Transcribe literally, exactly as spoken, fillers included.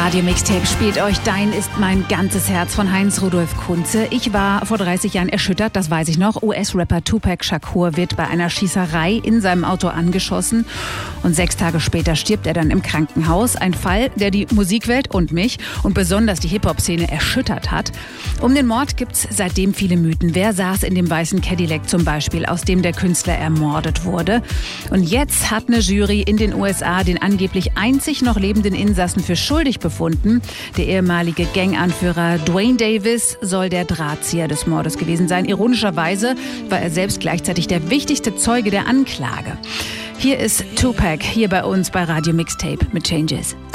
Radio Mixtape spielt euch Dein ist mein ganzes Herz von Heinz Rudolf Kunze. Ich war vor dreißig Jahren erschüttert, das weiß ich noch. U S-Rapper Tupac Shakur wird bei einer Schießerei in seinem Auto angeschossen und sechs Tage später stirbt er dann im Krankenhaus. Ein Fall, der die Musikwelt und mich und besonders die Hip-Hop-Szene erschüttert hat. Um den Mord gibt's seitdem viele Mythen. Wer saß in dem weißen Cadillac zum Beispiel, aus dem der Künstler ermordet wurde? Und jetzt hat eine Jury in den U S A den angeblich einzig noch lebenden Insassen für schuldig befunden. Der ehemalige Ganganführer Dwayne Davis soll der Drahtzieher des Mordes gewesen sein. Ironischerweise war er selbst gleichzeitig der wichtigste Zeuge der Anklage. Hier ist Tupac, hier bei uns bei Radio Mixtape mit Changes.